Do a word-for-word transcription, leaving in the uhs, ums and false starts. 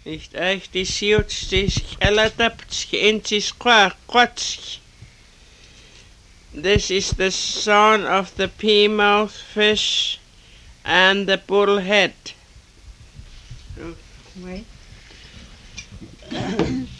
Nicht echt die siutstich elataptsch inchis quatsch. This is the son of the peamouth fish and the bullhead. Wait.